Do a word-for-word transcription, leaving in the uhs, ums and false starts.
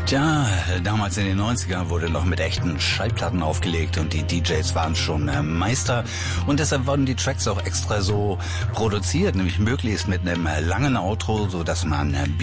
Tja, damals in den neunzigern wurde noch mit echten Schallplatten aufgelegt und die D Js waren schon äh, Meister und deshalb wurden die Tracks auch extra so produziert, nämlich möglichst mit einem äh, langen Outro, so dass man äh,